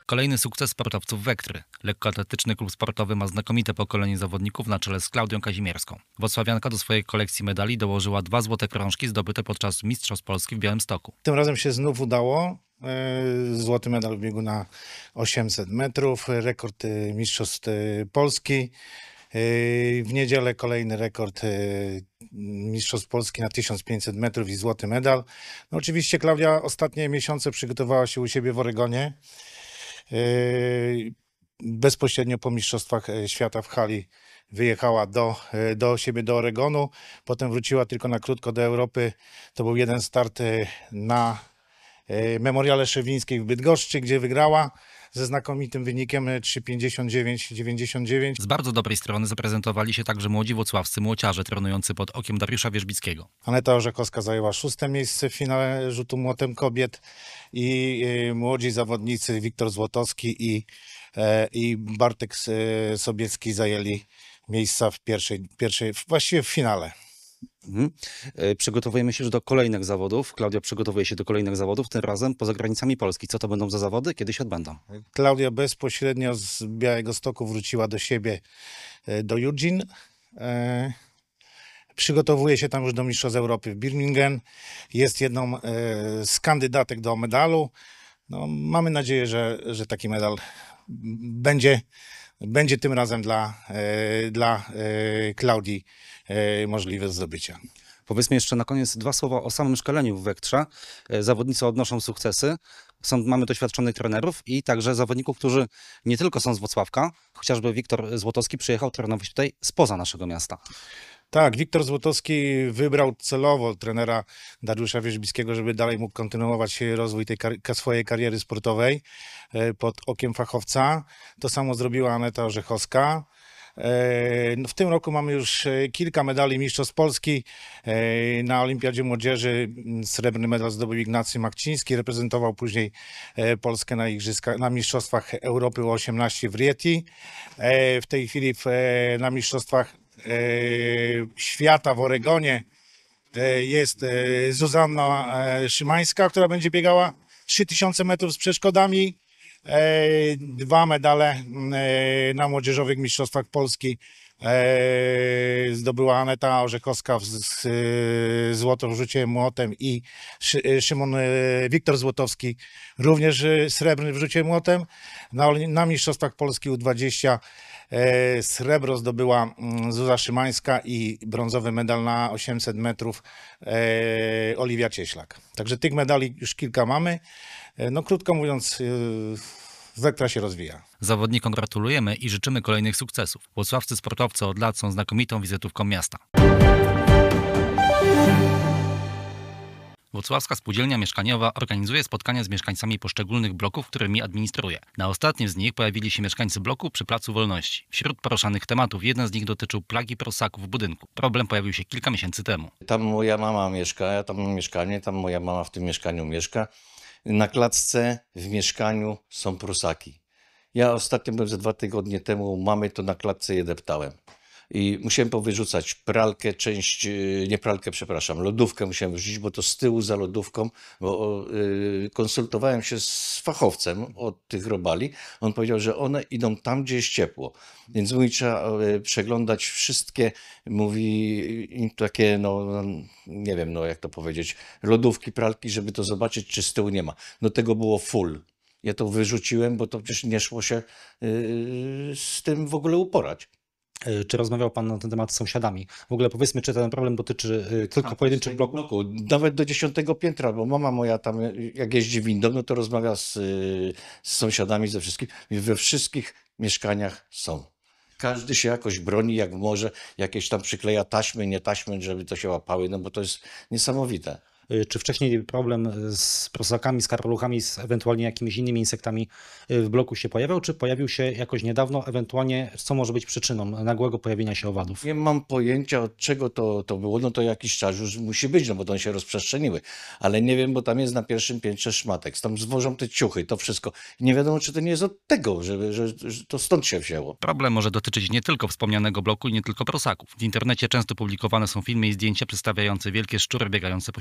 Kolejny sukces sportowców Wektry. Lekkoatletyczny klub sportowy ma znakomite pokolenie zawodników na czele z Klaudią Kazimierską. Włocławianka do swojej kolekcji medali dołożyła 2 złote krążki zdobyte podczas Mistrzostw Polski w Białymstoku. Tym razem się znów udało. Złoty medal w biegu na 800 metrów, rekord Mistrzostw Polski. W niedzielę kolejny rekord Mistrzostw Polski na 1500 metrów i złoty medal. No oczywiście Klaudia ostatnie miesiące przygotowała się u siebie w Oregonie. Bezpośrednio po Mistrzostwach Świata w hali wyjechała do siebie, do Oregonu. Potem wróciła tylko na krótko do Europy. To był jeden start na Memoriale Szewińskiej w Bydgoszczy, gdzie wygrała ze znakomitym wynikiem 3:59,99. Z bardzo dobrej strony zaprezentowali się także młodzi włocławscy młociarze trenujący pod okiem Dariusza Wierzbickiego. Aneta Orzechowska zajęła 6. miejsce w finale rzutu młotem kobiet i młodzi zawodnicy Wiktor Złotowski i Bartek Sobiecki zajęli miejsca w pierwszej, właściwie w finale. Przygotowujemy się już do kolejnych zawodów. Klaudia przygotowuje się do kolejnych zawodów, tym razem poza granicami Polski. Co to będą za zawody? Kiedy się odbędą? Klaudia bezpośrednio z Białegostoku wróciła do siebie, do Eugene. Przygotowuje się tam już do Mistrzostw Europy w Birmingham. Jest jedną z kandydatek do medalu. No, mamy nadzieję, że taki medal będzie tym razem dla Klaudii możliwe do zdobycia. Powiedzmy jeszcze na koniec 2 słowa o samym szkoleniu w Wektrze. Zawodnicy odnoszą sukcesy. Mamy doświadczonych trenerów i także zawodników, którzy nie tylko są z Włocławka, chociażby Wiktor Złotowski przyjechał trenować tutaj spoza naszego miasta. Tak, Wiktor Złotowski wybrał celowo trenera Dariusza Wierzbickiego, żeby dalej mógł kontynuować rozwój tej swojej kariery sportowej pod okiem fachowca. To samo zrobiła Aneta Orzechowska. W tym roku mamy już kilka medali Mistrzostw Polski. Na Olimpiadzie Młodzieży srebrny medal zdobył Ignacy Makciński, reprezentował później Polskę na Mistrzostwach Europy U18 w Rieti. W tej chwili na Mistrzostwach Świata w Oregonie jest Zuzanna Szymańska, która będzie biegała 3000 metrów z przeszkodami. 2 medale na młodzieżowych mistrzostwach Polski zdobyła Aneta Orzechowska złoto w rzucie młotem i Wiktor Złotowski również srebrny w rzucie młotem. Na mistrzostwach Polski U20 srebro zdobyła Zuza Szymańska i brązowy medal na 800 metrów Oliwia Cieślak. Także tych medali już kilka mamy. No krótko mówiąc, Wektra się rozwija. Zawodnikom gratulujemy i życzymy kolejnych sukcesów. Włocławscy sportowcy od lat są znakomitą wizytówką miasta. Włocławska Spółdzielnia Mieszkaniowa organizuje spotkania z mieszkańcami poszczególnych bloków, którymi administruje. Na ostatnim z nich pojawili się mieszkańcy bloku przy Placu Wolności. Wśród poruszanych tematów jeden z nich dotyczył plagi prosaków w budynku. Problem pojawił się kilka miesięcy temu. Tam moja mama mieszka, ja tam mam mieszkanie, tam moja mama w tym mieszkaniu mieszka. Na klatce w mieszkaniu są prusaki. Ja ostatnio byłem ze 2 tygodnie temu u mamy, to na klatce je deptałem. I musiałem powyrzucać pralkę, lodówkę musiałem wyrzucić, bo to z tyłu za lodówką, bo konsultowałem się z fachowcem od tych robali. On powiedział, że one idą tam, gdzie jest ciepło. Więc mówi, trzeba przeglądać wszystkie, mówi, takie, nie wiem, jak to powiedzieć, lodówki, pralki, żeby to zobaczyć, czy z tyłu nie ma. No tego było full. Ja to wyrzuciłem, bo to przecież nie szło się z tym w ogóle uporać. Czy rozmawiał Pan na ten temat z sąsiadami? W ogóle powiedzmy, czy ten problem dotyczy tylko pojedynczych bloków? Nawet do 10 piętra, bo mama moja tam, jak jeździ windą, no to rozmawia z sąsiadami, ze wszystkim. We wszystkich mieszkaniach są. Każdy się jakoś broni, jak może, jakieś tam przykleja taśmy, nie taśmy, żeby to się łapały, no bo to jest niesamowite. Czy wcześniej problem z prosakami, z karoluchami, z ewentualnie jakimiś innymi insektami w bloku się pojawiał, czy pojawił się jakoś niedawno, ewentualnie co może być przyczyną nagłego pojawienia się owadów? Nie mam pojęcia, od czego to było, no to jakiś czas już musi być, no bo to one się rozprzestrzeniły, ale nie wiem, bo tam jest na pierwszym piętrze szmatek, tam zwożą te ciuchy, to wszystko. Nie wiadomo, czy to nie jest od tego, że to stąd się wzięło. Problem może dotyczyć nie tylko wspomnianego bloku i nie tylko prosaków. W internecie często publikowane są filmy i zdjęcia przedstawiające wielkie szczury biegające po